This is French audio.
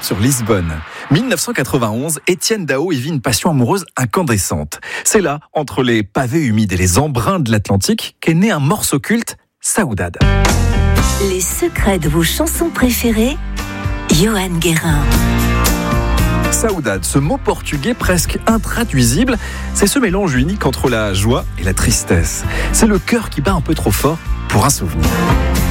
sur Lisbonne. 1991, Étienne Daho y vit une passion amoureuse incandescente. C'est là, entre les pavés humides et les embruns de l'Atlantique, qu'est né un morceau culte, Saudade. Les secrets de vos chansons préférées, Johan Guérin. Saudade, ce mot portugais presque intraduisible, c'est ce mélange unique entre la joie et la tristesse. C'est le cœur qui bat un peu trop fort pour un souvenir.